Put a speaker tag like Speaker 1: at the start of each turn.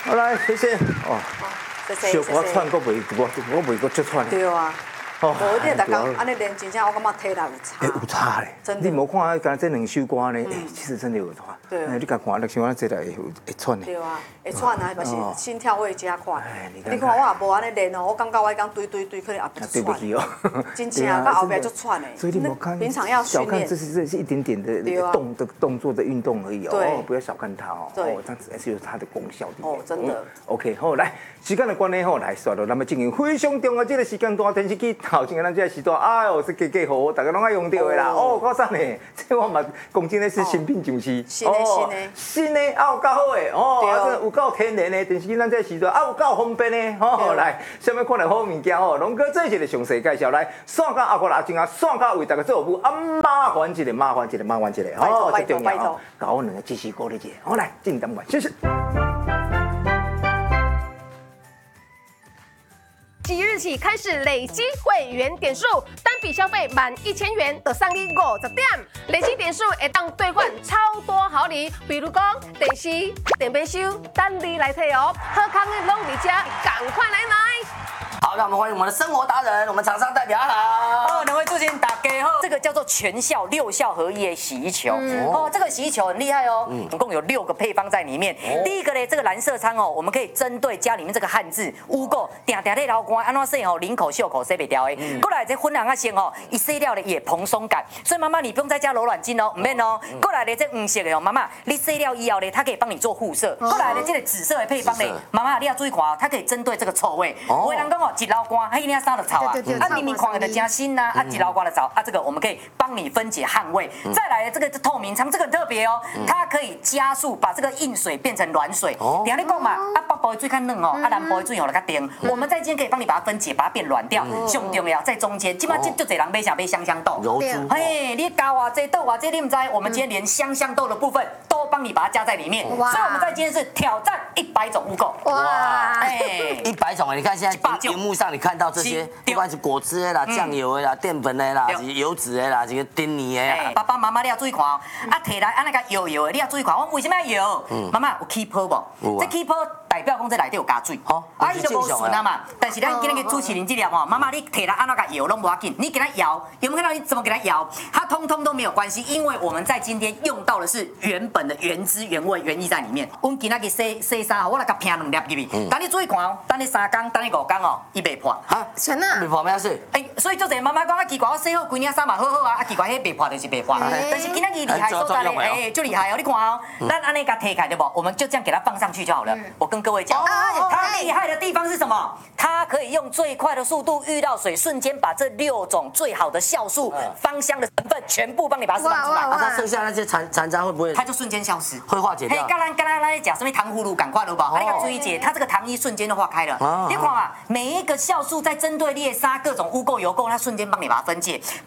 Speaker 1: 好来，谢谢哦。
Speaker 2: 小
Speaker 1: 我喘，我袂个足喘。
Speaker 2: 对啊。
Speaker 1: 哦，
Speaker 2: 无你逐工安尼练，真正我感觉体力有差。
Speaker 1: 有差嘞，真的。你无看刚才这两首歌呢，其实真的有差。对。你甲看，像我这来会喘的。
Speaker 2: 对啊，会喘啊，嘛是心跳会加快。你看我也无安尼练哦，我感觉我讲对，可能后壁就喘。对不起哦。真正到后壁就喘的。
Speaker 1: 所以你莫看，
Speaker 2: 平常要训练。
Speaker 1: 这是一点点的动作的运动而已哦。对。不要小看它哦。对。这样子还是有它的功效的。
Speaker 2: 哦，真的。
Speaker 1: OK， 好来，时间的关系吼，来刷到咱们进行非常重要这个时间段电视机。好，今日咱这个时段，哎呦，是加好，大家拢爱用到的啦。哦，够赞的，这我嘛讲真的是新品上市。新的，啊有够好的，哦，这有够天然的。电视机咱这个时段，啊有够方便的，哦，来，什么款的好物件哦，龙哥做一个详细介绍来，线到阿哥阿静啊，线到为大家做服务，啊麻烦一个，哦，最重要哦，搞我两个支持鼓励一下，好来，进单元，谢谢。
Speaker 3: 即日起开始累积会员点数，单笔消费满1000元就送你50点，累积点数会当兑换超多好礼，比如讲电视、电冰箱，等你来摕哦。好康的拢伫这，赶快来买！
Speaker 4: 好，让我们欢迎我们的生活达人，我们厂商代表阿郎。
Speaker 5: 两位助勤大家好，这个叫做全效6效合一的洗衣球。这个洗衣球很厉害哦，总共有6个配方在里面。第一个呢，这个蓝色仓哦，我们可以针对家里面这个汗渍、污垢，定在流汗，安怎洗哦，领口、袖口洗不掉的。过来这粉红啊先哦，一洗掉的也蓬松感，所以妈妈你不用再加柔软巾哦，唔免哦。过来的这黄色的哦，妈妈你洗掉以后呢，它可以帮你做护色。过来的这个紫色的配方呢，妈妈你要注意看哦，它可以针对这个臭味。有的人讲哦，一流汗，还一定要臭啊，明明看的真新呐，一流汗的臭啊，这个我们可以帮你分解汗味。再来这个透明仓，这个很特别哦，它可以加速把这个硬水变成软水。等下你讲嘛，北部的水较嫩哦，南部的水哦较甜。我们在今天可以帮你把它分解，把它变软掉。最重要在中间，今麦就侪人买啥买香香豆，
Speaker 4: 柔珠。
Speaker 5: 嘿，你加偌济豆偌济，你唔知？我们今天连香香豆的部分都帮你把它加在里面。所以我们在今天是挑战100种污垢。哇，哎
Speaker 4: ，100种哎！你看现在荧幕上你看到这些，不管是果汁的啦、酱油的啦、淀粉的啦、油脂的啦、这个丁尼的啦。
Speaker 5: 爸爸妈妈你要注意看哦，摕来那个油的，你要注意看，我为什么要油？妈妈有起泡无？这起泡代表讲这内底有加水，伊就无顺啊嘛。但是咱今天个主持人这粒哦，妈妈你摕来安那个油拢无要紧，你给它摇，有没有看到你怎么给它摇？它通通都没有关系，因为我们在今天用到的是原本的原汁原味原意在里面。我们今仔日洗衫哦，我来甲拼2粒入去。但你注意看哦，等你3天，等你5天哦，伊袂破。
Speaker 4: 啊，真的？袂破咩事？
Speaker 5: 所以做者妈妈讲啊奇怪，我洗好规领衫嘛好好啊，奇怪迄袂破就是袂破。但是今仔日厉害所在咧，就厉害哦！你看哦，咱安尼甲摕开对不？我们就这样给它放上去就好了。我跟各位讲，它厉害的地方是什么？它可以用最快的速度遇到水，瞬间把这6种最好的酵素、芳香的成分全部帮你把它释放出来。
Speaker 4: 它剩下那些残渣会不会？
Speaker 5: 它就瞬间消失，
Speaker 4: 会化解掉。
Speaker 5: 嘿，刚咱在讲什么糖葫芦，赶快了吧？你要注意解，它这个糖衣瞬间就化开了。你看啊，每一个酵素在针对猎杀各种污垢油垢，它瞬间帮你把它分解。